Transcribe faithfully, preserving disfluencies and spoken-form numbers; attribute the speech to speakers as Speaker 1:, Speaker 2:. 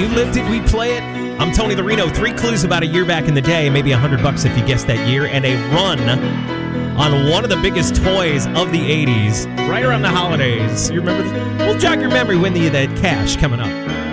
Speaker 1: we lived it, we play it. I'm Tony the Reno. Three clues about a year back in the day, maybe a hundred bucks if you guess that year, and a run on one of the biggest toys of the eighties, right around the holidays. You remember this? We'll jog your memory when the, the cash coming up.